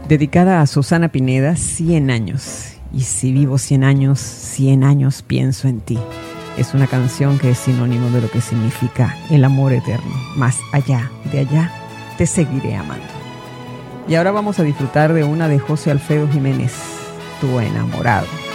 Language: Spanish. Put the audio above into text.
Dedicada a Susana Pineda, 100 años. Y si vivo 100 años, 100 años pienso en ti. Es una canción que es sinónimo de lo que significa el amor eterno. Más allá de allá, te seguiré amando. Y ahora vamos a disfrutar de una de José Alfredo Jiménez, Tu enamorado.